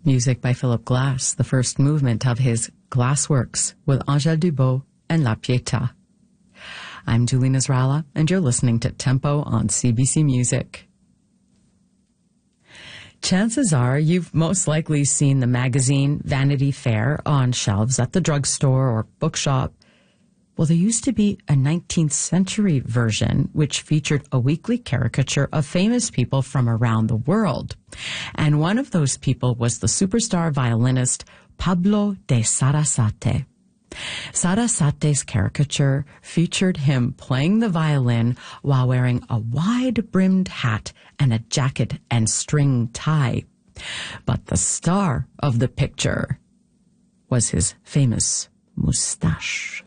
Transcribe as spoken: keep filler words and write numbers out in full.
Music by Philip Glass, the first movement of his Glassworks with Angèle Dubot and La Pietà. I'm Julie Nasrallah, and you're listening to Tempo on C B C Music. Chances are you've most likely seen the magazine Vanity Fair on shelves at the drugstore or bookshop. Well, there used to be a nineteenth century version which featured a weekly caricature of famous people from around the world. And one of those people was the superstar violinist Pablo de Sarasate. Sarasate's caricature featured him playing the violin while wearing a wide-brimmed hat and a jacket and string tie. But the star of the picture was his famous mustache.